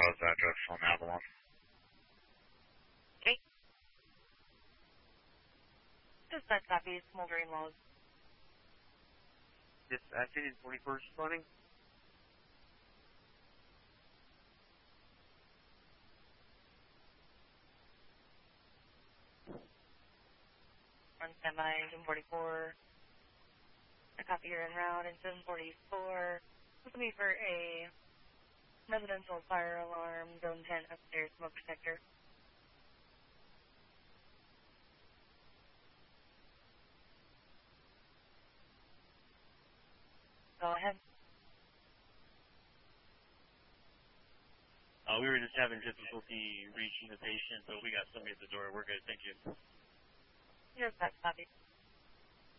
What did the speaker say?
proposed address on Avalon. Okay. Dispatch copy, smoldering logs. Dispatching in 21st running. On standby, 744. A copy you're en route, and 744. Looking me for a residential fire alarm, zone 10 upstairs, smoke detector. Go ahead. We were just having difficulty reaching the patient, but we got somebody at the door. We're good, thank you. Dispatch copy.